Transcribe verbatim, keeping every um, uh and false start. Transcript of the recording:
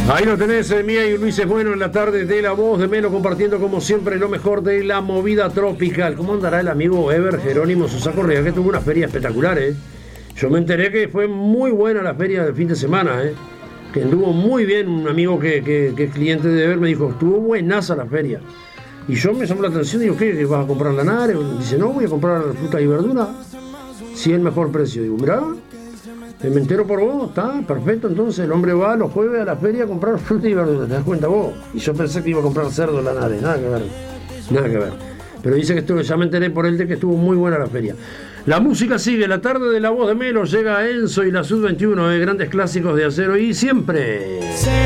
Ahí lo tenés, eh, Mía y Luis es bueno en la tarde de La Voz de Melo, compartiendo como siempre lo mejor de la movida tropical. ¿Cómo andará el amigo Ever Jerónimo Sosa Correa, que tuvo una feria espectacular, eh? Yo me enteré que fue muy buena la feria del fin de semana, eh, que anduvo muy bien. Un amigo que, que, que es cliente de Ever me dijo, estuvo buenaza la feria. Y yo me llamó la atención y digo, ¿qué? ¿Que vas a comprar la nare? Dice, no, voy a comprar fruta y verdura. Si es el mejor precio. Digo, mirá, me entero por vos, está perfecto. Entonces el hombre va los jueves a la feria a comprar fruta y verdura, ¿te das cuenta vos? Y yo pensé que iba a comprar cerdo en la nare, nada que ver, nada que ver. Pero dice que estuvo, ya me enteré por él de que estuvo muy buena la feria. La música sigue, la tarde de La Voz de Melo, llega Enzo y la Sub veintiuno, de grandes clásicos de acero y siempre.